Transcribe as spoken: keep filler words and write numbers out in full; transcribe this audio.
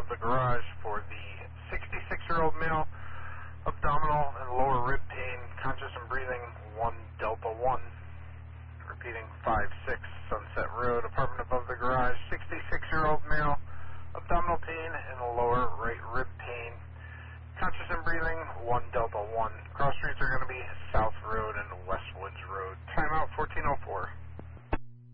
above the garage for the sixty-six-year-old male, abdominal and lower rib pain, conscious and breathing, one Delta one. Repeating, five six Sunset Road, apartment above the garage, sixty-six-year-old male, abdominal pain and lower right rib pain,